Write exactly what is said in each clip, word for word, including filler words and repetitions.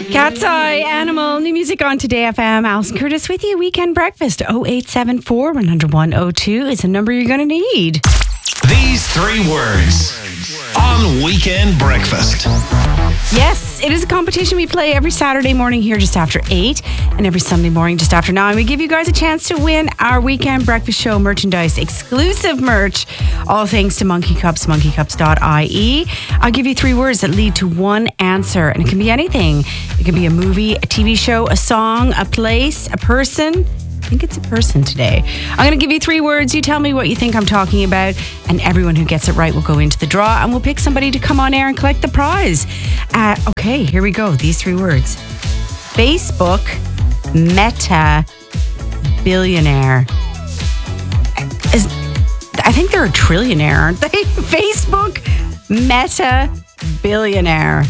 Cat's Eye, Animal, new music on Today F M. Alison Curtis with you. Weekend Breakfast. oh eight seven four, one oh one, oh two is the number you're going to need. These three words on Weekend Breakfast. Yes, it is a competition we play every Saturday morning here just after eight and every Sunday morning just after nine. We give you guys a chance to win our Weekend Breakfast Show merchandise, exclusive merch, all thanks to Monkey Cups, monkey cups dot I E. I'll give you three words that lead to one answer, and it can be anything. It can be a movie, a T V show, a song, a place, a person. I think it's a person today. I'm going to give you three words. You tell me what you think I'm talking about, and everyone who gets it right will go into the draw, and we'll pick somebody to come on air and collect the prize. Uh, okay, here we go. These three words. Facebook Meta Billionaire. Is, I think they're a trillionaire, aren't they? Facebook Meta Billionaire.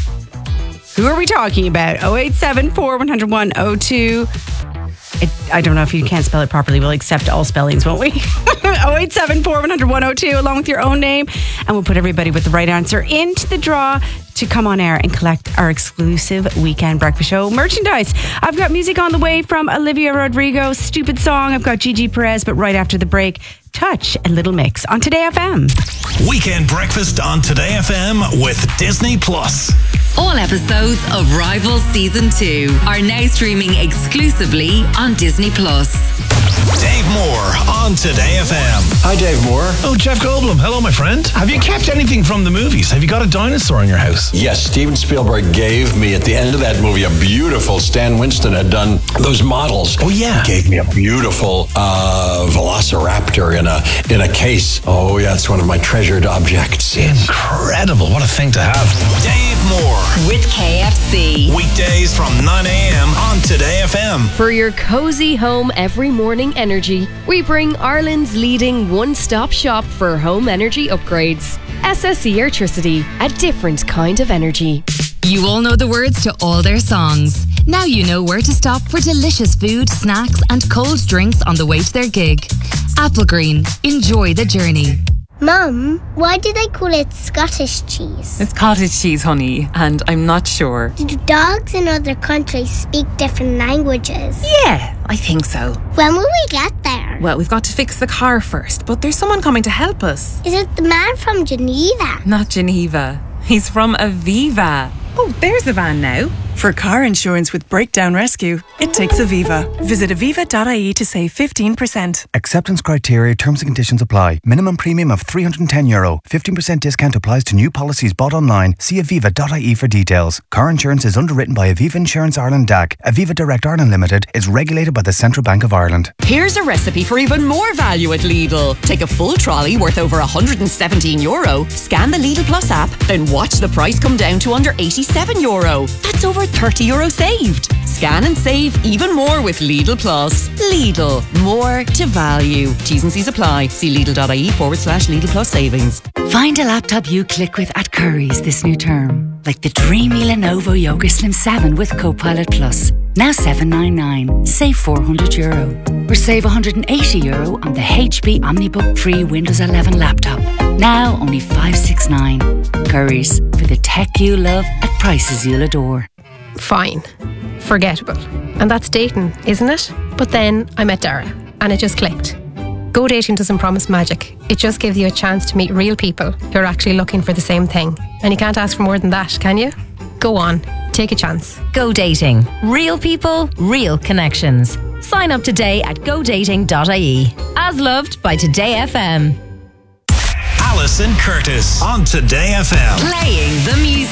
Who are we talking about? oh eight seven four, one oh one, oh two. It, I don't know if you can't spell it properly. We'll accept all spellings, won't we? oh eight seven four, one oh one, oh two along with your own name. And we'll put everybody with the right answer into the draw to come on air and collect our exclusive Weekend Breakfast Show merchandise. I've got music on the way from Olivia Rodrigo, Stupid Song. I've got Gigi Perez, but right after the break, Touch and Little Mix on Today F M. Weekend Breakfast on Today F M with Disney Plus. All episodes of Rivals Season two are now streaming exclusively on Disney Plus. Dave Moore on Today F M. Hi, Dave Moore. Oh, Jeff Goldblum. Hello, my friend. Have you kept anything from the movies? Have you got a dinosaur in your house? Yes, Steven Spielberg gave me, at the end of that movie, a beautiful, Stan Winston had done those models. Oh, yeah. He gave me a beautiful uh, Velociraptor in a in a case. Oh, yeah, it's one of my treasured objects. Incredible. What a thing to have. Dave Moore. With K F C. Weekdays from nine a.m. on Today F M. For your cozy home every morning energy, we bring Ireland's leading one-stop shop for home energy upgrades. S S E Airtricity, a different kind of energy. You all know the words to all their songs. Now you know where to stop for delicious food, snacks and cold drinks on the way to their gig. Applegreen, enjoy the journey. Mum, why do they call it Scottish cheese? It's cottage cheese, honey, and I'm not sure. Do dogs in other countries speak different languages? Yeah, I think so. When will we get there? Well, we've got to fix the car first, but there's someone coming to help us. Is it the man from Geneva? Not Geneva. He's from Aviva. Oh, there's the van now. For car insurance with Breakdown Rescue, it takes Aviva. Visit aviva dot I E to save fifteen percent. Acceptance criteria, terms and conditions apply. Minimum premium of three hundred ten euro. fifteen percent discount applies to new policies bought online. See aviva dot I E for details. Car insurance is underwritten by Aviva Insurance Ireland D A C. Aviva Direct Ireland Limited is regulated by the Central Bank of Ireland. Here's a recipe for even more value at Lidl. Take a full trolley worth over one hundred seventeen euro, scan the Lidl Plus app, then watch the price come down to under eighty-seven euro. That's over thirty euro saved. Scan and save even more with Lidl Plus. Lidl, more to value. T's and C's apply. See Lidl dot I E forward slash Lidl Plus savings. Find a laptop you click with at Curry's this new term. Like the dreamy Lenovo Yoga Slim seven with Copilot Plus. Now seven ninety-nine. Save four hundred euro. Or save one hundred eighty euro on the H P OmniBook Free Windows eleven laptop. Now only five sixty-nine. Curry's, for the tech you love at prices you'll adore. Fine. Forgettable. And that's dating, isn't it? But then I met Dara, and it just clicked. Go Dating doesn't promise magic. It just gives you a chance to meet real people who are actually looking for the same thing. And you can't ask for more than that, can you? Go on. Take a chance. Go Dating. Real people, real connections. Sign up today at go dating dot I E. As loved by Today F M. Alison Curtis on Today F M. Playing the music.